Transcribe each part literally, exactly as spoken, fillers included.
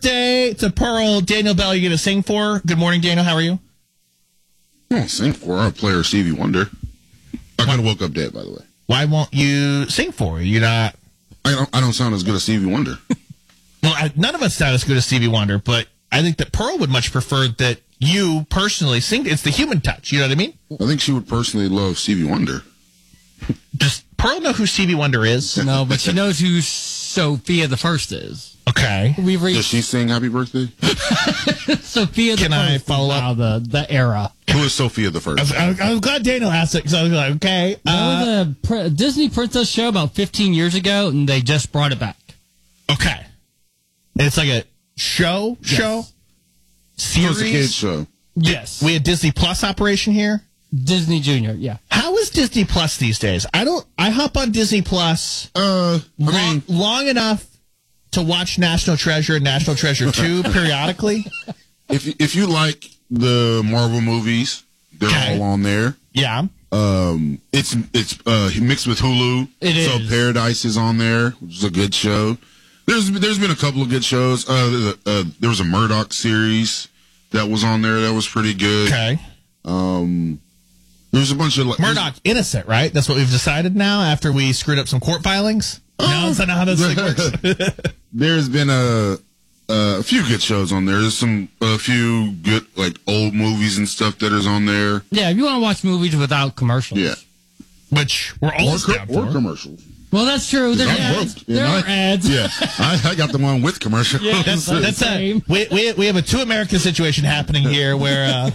birthday to Pearl. Daniel Bell, you going to sing for her? Good morning, Daniel. How are you? I don't sing for her. I play her Stevie Wonder. I could have woke up dead, by the way. Why won't you sing for her? You're not... I don't, I don't sound as good as Stevie Wonder. Well, I, none of us sound as good as Stevie Wonder, but I think that Pearl would much prefer that you personally sing. It's the human touch. You know what I mean? I think she would personally love Stevie Wonder. Does Pearl know who Stevie Wonder is? No, but she knows who Sophia the First is. Okay. We've Does reached she sing Happy Birthday? Sophia the Can First. I follow up? Wow, the, the era. Who is Sophia the I First? was, I was- I was glad Daniel asked it because I was like, okay. That Uh, was a pr- Disney princess show about fifteen years ago, and they just brought it back. okay. It's like a show, Yes. show, It's a kid's series. show. Yes. We had Disney Plus operation here. Disney Junior, yeah. How is Disney Plus these days? I don't. I hop on Disney Plus Uh, I long, mean, long enough to watch National Treasure and National Treasure two periodically. if if you like the Marvel movies, they're Okay. all on there. Yeah. Um, it's it's uh mixed with Hulu. It so is. Paradise is on there, which is a good show. There's there's been a couple of good shows. Uh, uh there was a Murdoch series that was on there that was pretty good. Okay. Um, there's a bunch of like Murdoch innocent, right? That's what we've decided now after we screwed up some court filings. No, that's not how this thing works. There's been a a few good shows on there. There's some a few good like old movies and stuff that is on there. Yeah, if you want to watch movies without commercials. Yeah, Which we're or, always co- down or for. commercials. Well, that's true. There are I'm ads. broke, and There I- are ads. Yeah, I, I got the one with commercials. Yeah, That's, That's that's the a, same. we, we, we have a two American situation happening here where uh,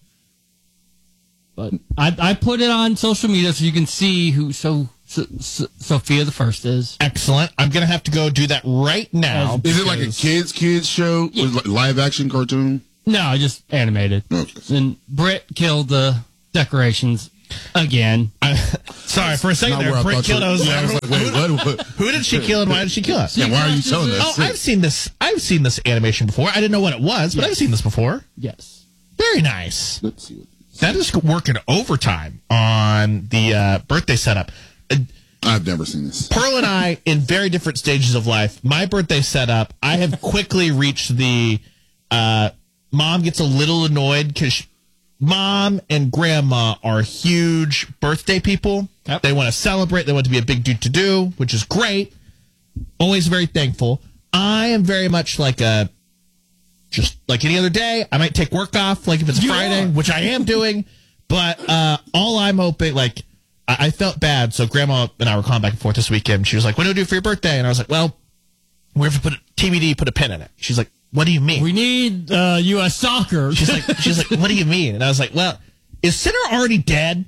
But I, I put it on social media so you can see who so, so, so Sophia the First is. excellent. I'm going to have to go do that right now. Is it like a because- kids kids show with like live action cartoon? No, just animated. Okay. And Britt killed the decorations again. I, sorry, for a second Not there, where I Britt thought you- killed. I was, yeah, I was like, like, wait, what? what? who did she kill and why did she kill us? Yeah, why are you telling Oh, us? I've seen this. I've seen this animation before. I didn't know what it was, but I've seen this before. Yes. Very nice. Let's see. What, That is working overtime on the uh, birthday setup. Uh, I've never seen this. Pearl and I, in very different stages of life, my birthday setup, I have quickly reached the uh, mom gets a little annoyed because mom and grandma are huge birthday people. Yep. They want to celebrate. They want to be a big dude to do, which is great. Always very thankful. I am very much like a, just like any other day. I might take work off, like if it's You Friday, are. which I am doing. But uh, all I'm hoping, like, I, I felt bad. So grandma and I were calling back and forth this weekend. She was like, what do we do for your birthday? And I was like, well, we have to put a T B D, put a pin in it. She's like, what do you mean? We need uh, U S soccer. She's like, she's like, what do you mean? And I was like, well, is Sinner already dead?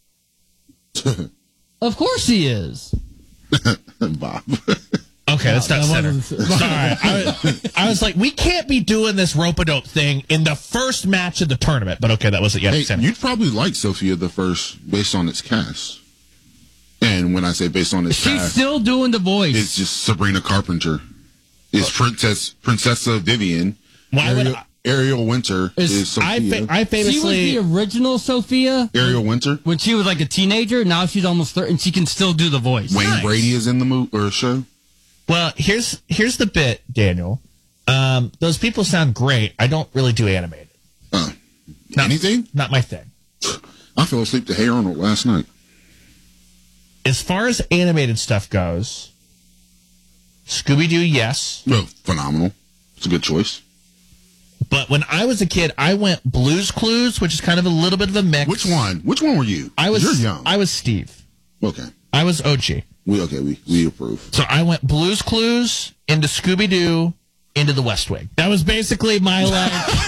Of course he is. Bob. Okay, that's not that Sinner. wasn't- Sorry. I was, I was like, we can't be doing this rope-a-dope thing in the first match of the tournament. But okay, that wasn't yet. Hey, Sinner. you'd probably like Sophia the First based on its cast. And when I say based on its She's cast, still doing the voice. it's just Sabrina Carpenter. It's Princess Princessa Vivian. Why would Ariel, I- Ariel Winter Is- is I, Sophia. fa- I she was famously... the original Sophia Ariel Winter. when she was like a teenager. Now she's almost thirty, and she can still do the voice. Wayne Nice. Brady is in the movie or show. Well, here's here's the bit, Daniel. Um, those people sound great. I don't really do animated. Uh, Not- anything? Not my thing. I fell asleep to Hey Arnold last night. As far as animated stuff goes, Scooby-Doo, yes. Well, phenomenal. It's a good choice. But when I was a kid, I went Blue's Clues, which is kind of a little bit of a mix. Which one? Which one were you? I was You're young. I was Steve. okay. I was Ochi. We okay. We we approve. So I went Blue's Clues into Scooby-Doo into the West Wing. That was basically my like.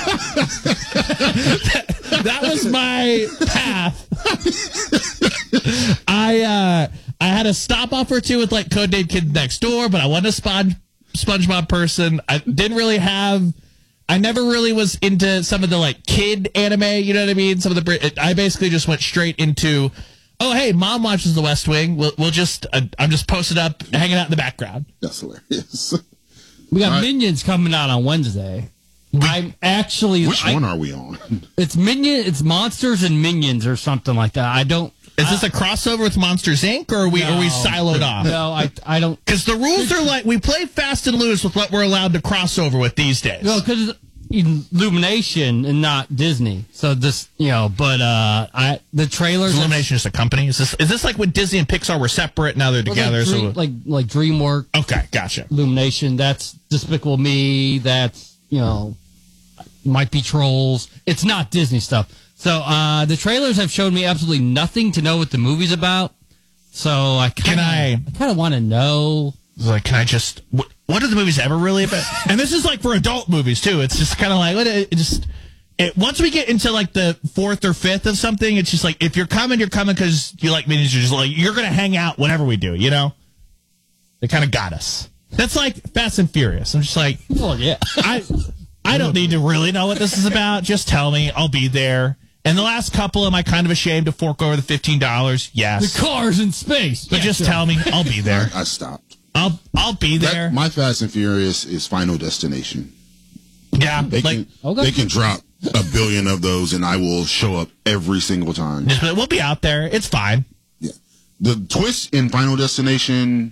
that, that was my path. I uh, I had a stop off or two with like Codename Kid Next Door, but I wasn't a Spon- SpongeBob person. I didn't really have. I never really was into some of the like kid anime. You know what I mean? Some of the Brit- I basically just went straight into. Oh, hey, mom watches The West Wing. We'll, we'll just, uh, I'm just posted up, hanging out in the background. That's hilarious. We got All right. Minions coming out on Wednesday. I'm actually. Which I- one are we on? It's Minion. It's Monsters and Minions or something like that. I don't. Is this a crossover with Monsters Incorporated, or are we, are we siloed off? No, I I don't. Because the rules are like, we play fast and loose with what we're allowed to cross over with these days. No, because Illumination and not Disney. So this, you know, but uh, I the trailers. Is Illumination just a company? Is this is this like when Disney and Pixar were separate, now they're well, together? like, Dream, so like like DreamWorks, okay, gotcha. Illumination. That's Despicable Me. That's, you know, might be Trolls. It's not Disney stuff. So uh, the trailers have showed me absolutely nothing to know what the movie's about. So I kind Can I- of kind of want to know. Like, can I just? What, what are the movies ever really about? And this is like for adult movies too. It's just kind of like what it, it just. It, once we get into like the fourth or fifth of something, it's just like if you're coming, you're coming because you like miniatures. You're just like you're gonna hang out whatever we do. You know, they kind of got us. That's like Fast and Furious. I'm just like, Well, yeah. I I don't need to really know what this is about. Just tell me. I'll be there. And the last couple, am I kind of ashamed to fork over the fifteen dollars? Yes. The cars in space. But Yeah, just sure. tell me. I'll be there. I stopped. I'll I'll be That- there. my Fast and Furious is Final Destination. Yeah. They Like, can Okay. they can drop a billion of those, and I will show up every single time. just, we'll be out there. It's fine. Yeah. The twist in Final Destination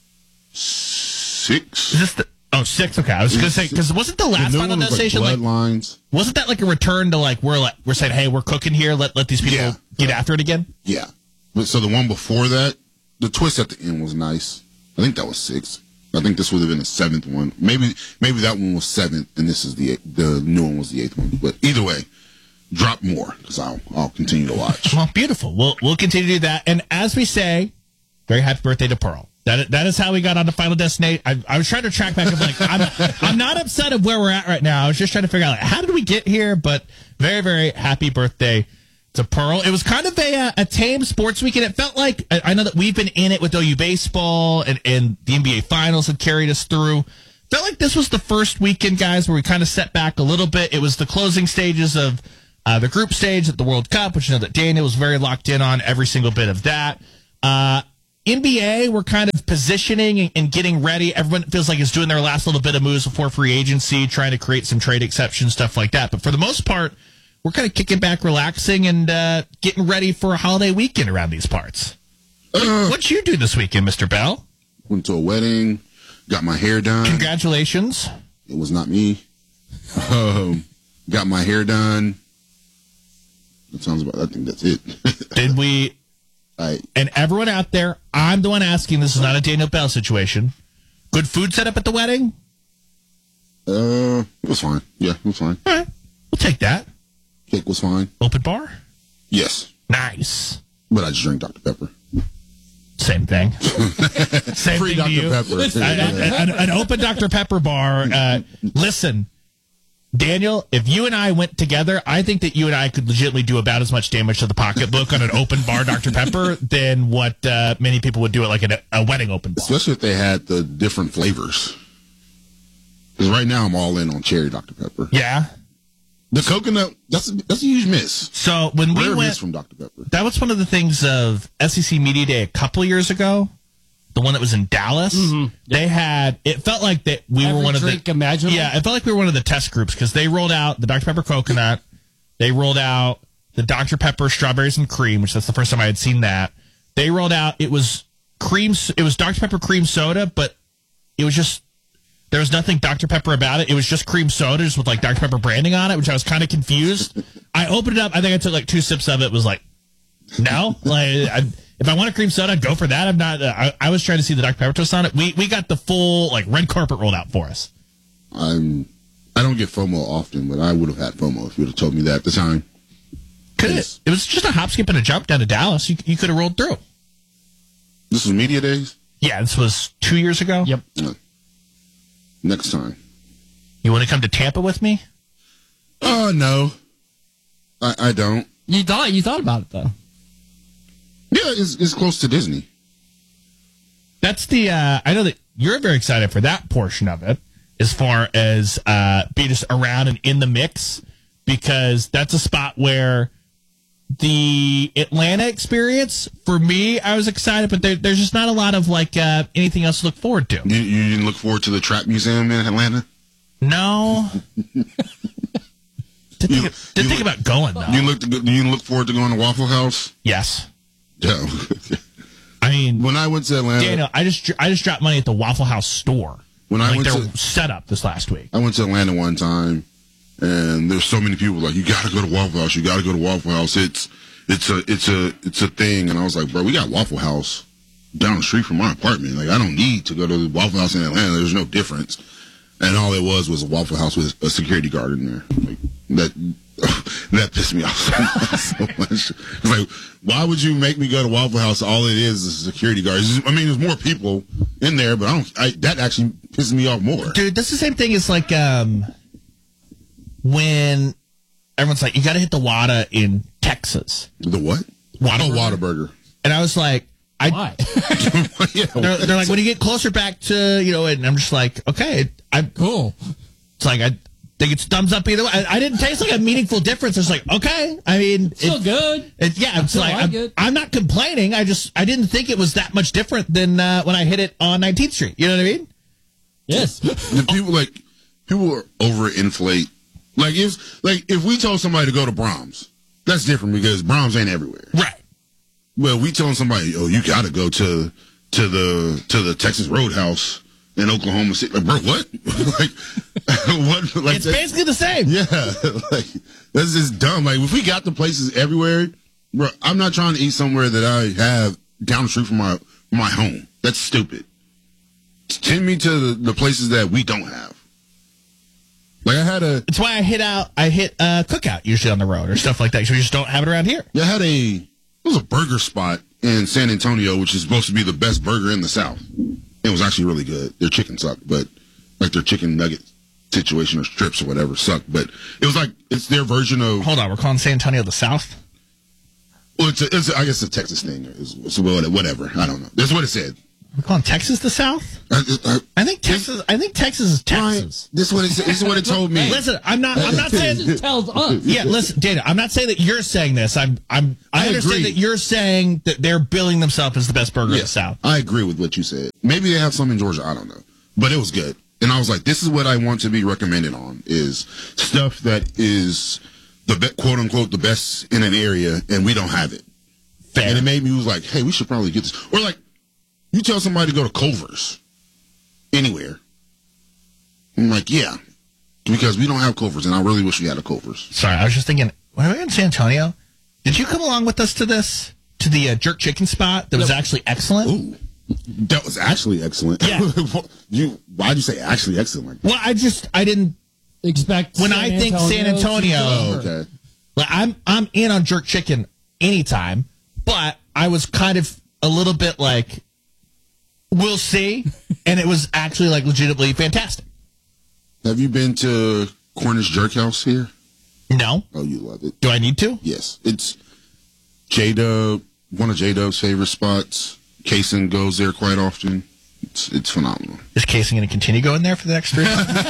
six. Is this the oh six? Okay, I was gonna say because wasn't the The last new Final one was Destination like like Bloodlines. wasn't that like a return to like we're like we're saying hey we're cooking here let let these people Yeah. get after it again? Yeah. But so the one before that, the twist at the end was nice. I think that was six. I think this would have been the seventh one. Maybe maybe that one was seventh, and this is the eight, the new one was the eighth one. But either way, drop more because I'll I'll continue to watch. Well, beautiful. We'll we'll continue to do that. And as we say, very happy birthday to Pearl. That that is how we got on to Final Destination. I, I was trying to track back. I'm like, I'm I'm not upset of where we're at right now. I was just trying to figure out like, how did we get here. But very very happy birthday to Pearl. It was kind of a uh, a tame sports weekend. It felt like I, I know that we've been in it with O U baseball and and the N B A finals have carried us through. Felt like this was the first weekend, guys, where we kind of set back a little bit. It was the closing stages of uh, the group stage at the World Cup, which I know that Daniel was very locked in on every single bit of that. Uh, N B A, we're kind of positioning and, and getting ready. Everyone feels like is doing their last little bit of moves before free agency, trying to create some trade exceptions, stuff like that. But for the most part, we're kind of kicking back, relaxing, and uh, getting ready for a holiday weekend around these parts. Uh, What'd you do this weekend, Mister Bell? went to a wedding, got my hair done. Congratulations. It was not me. Um, got my hair done. That sounds about. I think that's it. Did we... I And everyone out there, I'm the one asking. This is not a Daniel Bell situation. Good food set up at the wedding? uh, it was fine. Yeah, it was fine. All right. We'll take that. Cake was fine. Open bar? Yes, Nice. but I just drank Doctor Pepper. Same thing. Same Free thing to you. Doctor Pepper. An, an, an open Doctor Pepper bar. Uh, listen, Daniel, if you and I went together, I think that you and I could legitimately do about as much damage to the pocketbook on an open bar Doctor Pepper than what uh, many people would do at like a, a wedding open bar. Especially if they had the different flavors. Because right now I'm all in on cherry Doctor Pepper. Yeah. The coconut, that's a, that's a huge miss. So when we Rare went, miss from Doctor Pepper. that was one of the things of S E C Media Day a couple of years ago. The one that was in Dallas. They had, it felt like that we Every were one of drink the, imaginable? yeah, it felt like we were one of the test groups because they rolled out the Doctor Pepper coconut. They rolled out the Doctor Pepper strawberries and cream, which that's the first time I had seen that. They rolled out, it was cream, it was Doctor Pepper cream soda, but it was just, there was nothing Doctor Pepper about it. It was just cream soda just with like Doctor Pepper branding on it, which I was kind of confused. I opened it up. I think I took like two sips of it. Was like, no, like I, if I want a cream soda, I'd go for that. I'm not. Uh, I, I was trying to see the Doctor Pepper twist on it. We we got the full like red carpet rolled out for us. I'm, I don't get FOMO often, but I would have had FOMO if you would have told me that at the time. Could Yes. it? It was just a hop, skip, and a jump down to Dallas. You you could have rolled through. This was media days? Yeah, this was two years ago. Yep. No. Next time. You want to come to Tampa with me? Oh, no. I, I don't. You thought you thought about it though. Yeah, it's, it's close to Disney. That's the. Uh, I know that you're very excited for that portion of it, as far as uh, being just around and in the mix, because that's a spot where the Atlanta experience for me, I was excited, but there, there's just not a lot of like uh, anything else to look forward to. You, you didn't look forward to the Trap Museum in Atlanta? No. Did You- think, did you think look- about going though. You look. You look forward to going to Waffle House? Yes. Yeah. I mean, When I went to Atlanta, Daniel, I just I just dropped money at the Waffle House store. When I like went their to- setup this last week. I went to Atlanta one time, and there's so many people like, you got to go to Waffle House. You got to go to Waffle House. It's it's a it's a it's a thing. And I was like, bro, we got Waffle House down the street from my apartment. Like, I don't need to go to the Waffle House in Atlanta. There's no difference. And all it was was a Waffle House with a security guard in there. Like that that pissed me off so much. It's like, why would you make me go to Waffle House? All it is is a security guard. It's just- I mean, there's more people in there, but I don't. I, that actually pisses me off more. Dude, that's the same thing as like um when everyone's like, you got to hit the Wada in Texas. The what? Whataburger. Oh, Whataburger. And I was like, I. Why? Yeah. They're, they're like, when you get closer back to, you know, and I'm just like, okay, I'm. Cool. It's like I think it's thumbs up either way. I, I didn't taste like a meaningful difference. It's like, okay, I mean, Still it, good. it, yeah, it's Still like like I'm, it. I'm not complaining. I just I didn't think it was that much different than uh, when I hit it on nineteenth Street. You know what I mean? Yes. The people like people are overinflate. Like if like if we told somebody to go to Brahms, that's different because Brahms ain't everywhere. Right. Well, we telling somebody, oh, you got to go to to the to the Texas Roadhouse in Oklahoma City. Like, bro, what? like what? Like It's that- basically the same. Yeah, like that's just dumb. Like if we got the places everywhere, bro, I'm not trying to eat somewhere that I have down the street from my my home. That's stupid. Send me to the, the places that we don't have. Like I had a, It's why I hit out. I hit uh, Cookout usually on the road or stuff like that. So we just don't have it around here. I had a, it was a burger spot in San Antonio, which is supposed to be the best burger in the South. It was actually really good. Their chicken sucked, but like their chicken nugget situation or strips or whatever sucked. But it was like it's their version of. Hold on, we're calling San Antonio the South. Well, it's, a, it's a, I guess a Texas thing. It's, it's whatever. I don't know. That's what it said. We're calling Texas the South. I, I, I think Texas. I think Texas is Texas. This is what it, this is what it told me. Listen, I'm not. I'm not saying. It tells us. Yeah, listen, Dana. I'm not saying that you're saying this. I'm. I'm. I, I understand agree. that you're saying that they're billing themselves as the best burger in Yeah, the South. I agree with what you said. Maybe they have some in Georgia. I don't know, but it was good. And I was like, this is what I want to be recommended on: is stuff that is the be- quote unquote the best in an area, and we don't have it. Fair. And it made me was like, hey, we should probably get this. Or like, you tell somebody to go to Culver's anywhere. I'm like, yeah, because we don't have Culver's, and I really wish we had a Culver's. Sorry, I was just thinking. When we were in San Antonio, did you come along with us to this to the uh, jerk chicken spot that was actually excellent? Ooh, that was actually excellent. Yeah. you why'd you say actually excellent? Well, I just I didn't. Expect When San I think San Antonio- Oh, cheeseburger. okay. Like I'm I'm in on jerk chicken anytime, but I was kind of a little bit like, we'll see, and it was actually like legitimately fantastic. Have you been to Cornish Jerk House here? No, Oh, you love it. do I need to? Yes, it's J Dub, one of J Dub's favorite spots. Kason goes there quite often. It's it's phenomenal. Is Casey going to continue going there for the next three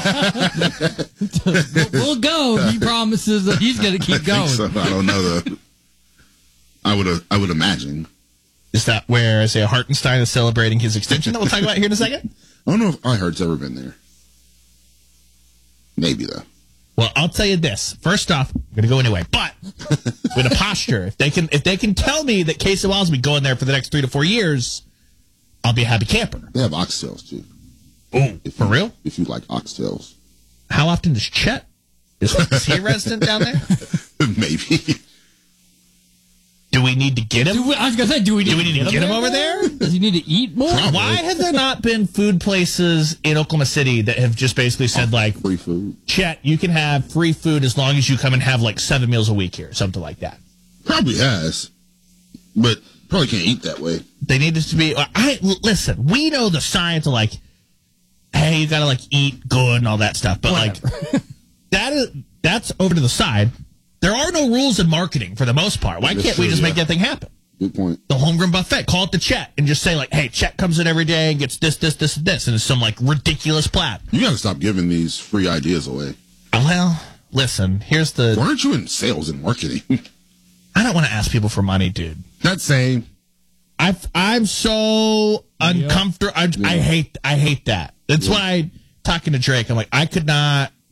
months? We'll go. He promises that he's going to keep I going. think so. I don't know though. I would I would imagine. Is that where Isaiah Hartenstein is celebrating his extension that we'll talk about here in a second? I don't know if iHeart's ever been there. Maybe though. Well, I'll tell you this. First off, I'm going to go anyway, but with a posture, if they can, if they can tell me that Casey Wells will be going there for the next three to four years, I'll be a happy camper. They have oxtails too. Oh, for real? If you like oxtails, How often does Chet? Is, is he a resident down there? maybe. Do we need to get him? Do we, I was going to say, do we need, Do we need to get him over there? there? Does he need to eat more? Why have there not been food places in Oklahoma City that have just basically said like, Free food. Chet, you can have free food as long as you come and have like seven meals a week here, something like that. Probably has, but probably can't eat that way. They need it to be. I listen. We know the science of like, hey, you gotta like eat good and all that stuff, but like that is that's over to the side. There are no rules in marketing for the most part. Why That's can't we true, just make yeah. that thing happen? Good point. The homegrown buffet. Call it the Chet and just say like, hey, Chet comes in every day and gets this, this, this, and this, and it's some like ridiculous plat. You got to stop giving these free ideas away. Well, listen. Here's the. Why aren't you in sales and marketing? I don't want to ask people for money, dude. That same. I I'm so uncomfortable. I, I hate I hate that. That's Yeah. why talking to Drake, I'm like, I could not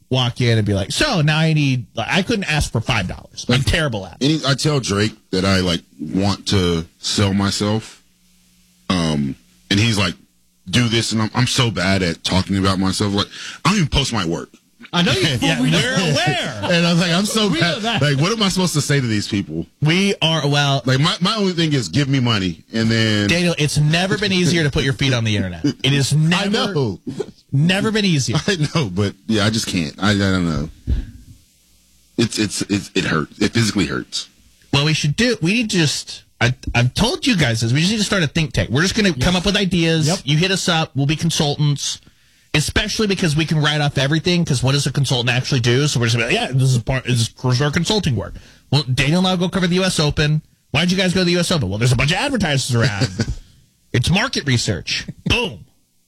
walk in and be like, so now I need, I couldn't ask for five dollars. I'm terrible at it. Any, I tell Drake that I like want to sell myself. Um, and he's like, do this. And I'm, I'm so bad at talking about myself. Like, I don't even post my work. I know you. Yeah, we we're aware. And I was like, I'm so We know bad. that. Like, what am I supposed to say to these people? We are, well, Like, my, my only thing is give me money. And then. Daniel, it's never been easier to put your feet on the internet. It is never, I know. never been easier. I know, but yeah, I just can't. I, I don't know. It's, it's, it's, it hurts. It physically hurts. Well, we should do, we need to just, I, I've told you guys this, we just need to start a think tank. We're just going to come up with ideas. Yep. You hit us up. We'll be consultants. Especially because we can write off everything, because what does a consultant actually do? So we're just going to be like, yeah, this is part, this is our consulting work. Well, Daniel and I will go cover the U S Open. Why'd you guys go to the U S Open? Well, there's a bunch of advertisers around. It's market research. Boom.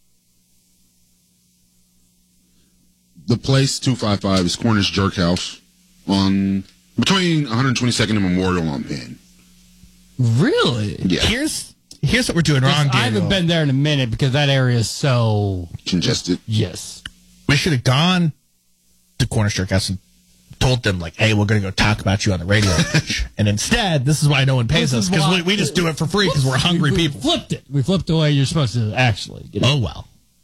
The place, two five five, is Cornish Jerk House on between one hundred twenty-second and Memorial on Penn. Really? Yeah. Here's here's what we're doing wrong, Daniel. I haven't been there in a minute because that area is so Congested. yes. We should have gone to Cornish Jerk House and told them, like, hey, we're going to go talk about you on the radio. And instead, this is why no one pays This us, is because why- we, we just do it for free because we're hungry we, we people. flipped it. We flipped the way you're supposed to actually get it. Oh, well.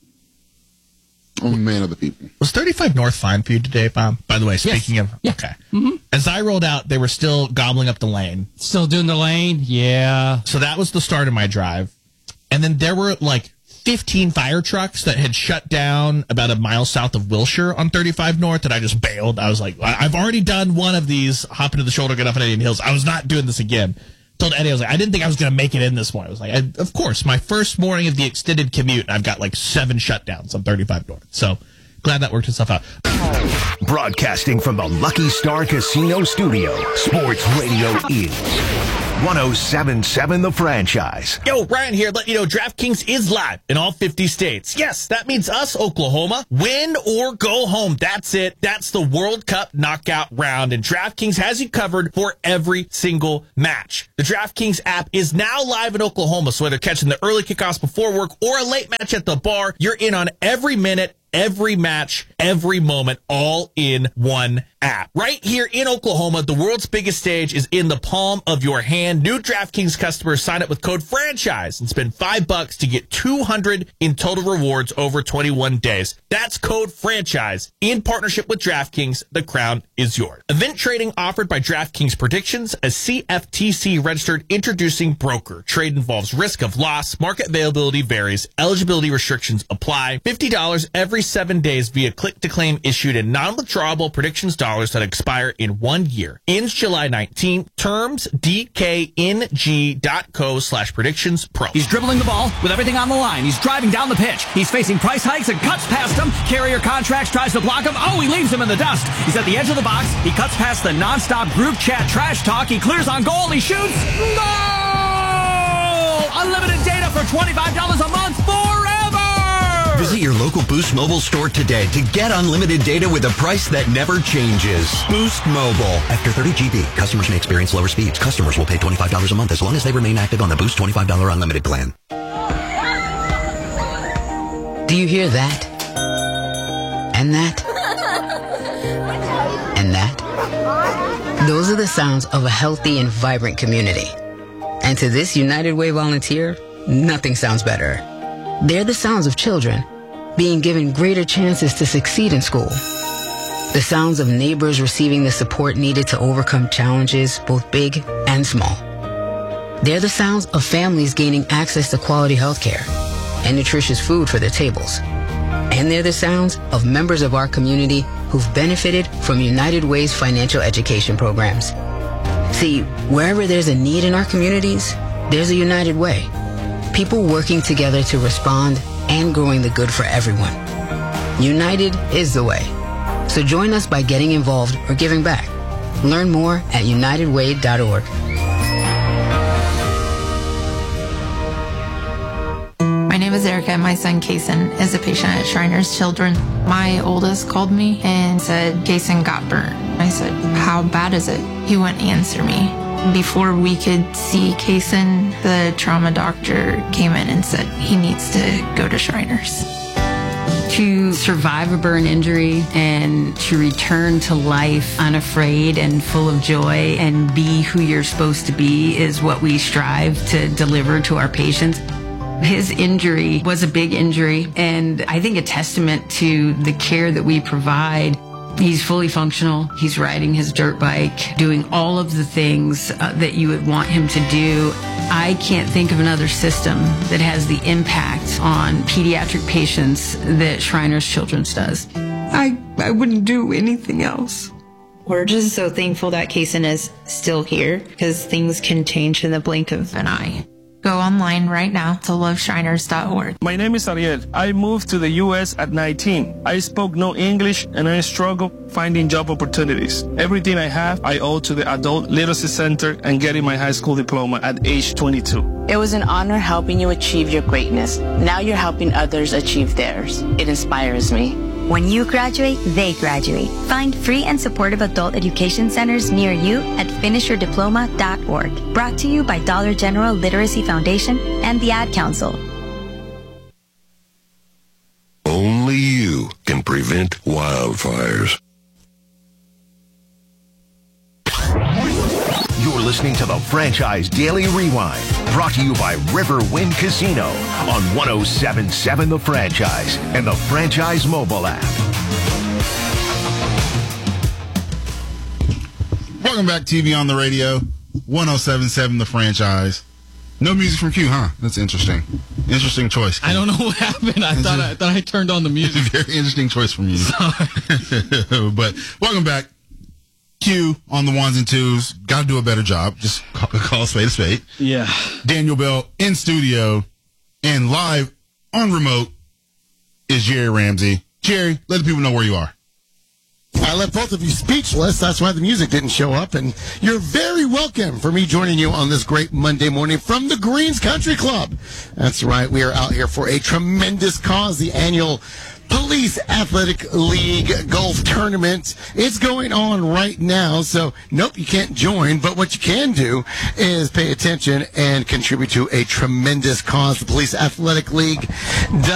I'm a man of the people. Was thirty-five North fine for you today, Bob? By the way, speaking of, Yeah. okay. Mm-hmm. As I rolled out, they were still gobbling up the lane. Still doing the lane? Yeah. So that was the start of my drive. And then there were like fifteen fire trucks that had shut down about a mile south of Wilshire on thirty-five North, and I just bailed. I was like, I- I've already done one of these, hop into the shoulder, get off on Indian Hills. I was not doing this again. Told Eddie, I was like, I didn't think I was going to make it in this morning. I was like, I, of course, my first morning of the extended commute, and I've got like seven shutdowns on thirty-five North. So glad that worked itself out. Broadcasting from the Lucky Star Casino Studio, Sports Radio is one oh seven point seven The Franchise. Yo, Ryan here, let you know DraftKings is live in all fifty states. Yes, that means us, Oklahoma. Win or go home. That's it. That's the World Cup knockout round, and DraftKings has you covered for every single match. The DraftKings app is now live in Oklahoma, so whether catching the early kickoffs before work or a late match at the bar, you're in on every minute, every match, every moment, all in one app. Right here in Oklahoma, the world's biggest stage is in the palm of your hand. New DraftKings customers sign up with code FRANCHISE and spend five bucks to get two hundred in total rewards over twenty-one days. That's code FRANCHISE in partnership with DraftKings. The crown is yours. Event trading offered by DraftKings Predictions, a C F T C registered introducing broker. Trade involves risk of loss. Market availability varies. Eligibility restrictions apply. fifty dollars every seven days via click to claim issued in non-withdrawable predictions dollars that expire in one year. Ends July nineteenth. Terms D K N G dot co slash predictions pro. He's dribbling the ball with everything on the line. He's driving down the pitch. He's facing price hikes and cuts past him. Carrier Contracts tries to block him. Oh, he leaves him in the dust. He's at the edge of the box. He cuts past the nonstop group chat trash talk. He clears on goal. He shoots. Goal! Unlimited data for twenty-five dollars a month forever! Visit your local Boost Mobile store today to get unlimited data with a price that never changes. Boost Mobile. After thirty gigabytes, customers may experience lower speeds. Customers will pay twenty-five dollars a month as long as they remain active on the Boost twenty-five dollars unlimited plan. Do you hear that? And that? And that? Those are the sounds of a healthy and vibrant community. And to this United Way volunteer, nothing sounds better. They're the sounds of children being given greater chances to succeed in school. The sounds of neighbors receiving the support needed to overcome challenges, both big and small. They're the sounds of families gaining access to quality health care and nutritious food for their tables. And they're the sounds of members of our community who've benefited from United Way's financial education programs. See, wherever there's a need in our communities, there's a United Way. People working together to respond and growing the good for everyone. United is the way. So join us by getting involved or giving back. Learn more at united way dot org. My name is Erica and my son Kason is a patient at Shriners Children. My oldest called me and said Kason got burnt. I said, how bad is it? He wouldn't answer me. Before we could see Kason, the trauma doctor came in and said he needs to go to Shriners. To survive a burn injury and to return to life unafraid and full of joy and be who you're supposed to be is what we strive to deliver to our patients. His injury was a big injury, and I think a testament to the care that we provide. He's fully functional. He's riding his dirt bike, doing all of the things uh, that you would want him to do. I can't think of another system that has the impact on pediatric patients that Shriners Children's does. I, I wouldn't do anything else. We're just so thankful that Kaysen is still here because things can change in the blink of an eye. Go online right now to love shriners dot org. My name is Ariel. I moved to the U S at nineteen. I spoke no English and I struggled finding job opportunities. Everything I have, I owe to the Adult Literacy Center and getting my high school diploma at age twenty-two. It was an honor helping you achieve your greatness. Now you're helping others achieve theirs. It inspires me. When you graduate, they graduate. Find free and supportive adult education centers near you at finish your diploma dot org. Brought to you by Dollar General Literacy Foundation and the Ad Council. Only you can prevent wildfires. You're listening to the Franchise Daily Rewind, brought to you by Riverwind Casino on one oh seven point seven The Franchise and the Franchise mobile app. Welcome back, T V on the radio, one oh seven point seven The Franchise. No music from Q, huh? That's interesting. Interesting choice. I don't know what happened. I thought I, thought I turned on the music. Very interesting choice from you. But welcome back. Q on the ones and twos. Got to do a better job. Just call, call a spade a spade. Yeah. Daniel Bell in studio and live on remote is Jerry Ramsey. Jerry, let the people know where you are. I left both of you speechless. That's why the music didn't show up. And you're very welcome for me joining you on this great Monday morning from the Greens Country Club. That's right. We are out here for a tremendous cause, the annual Police Athletic League Golf Tournament. It's going on right now, so nope, you can't join, but what you can do is pay attention and contribute to a tremendous cause. The Police Athletic League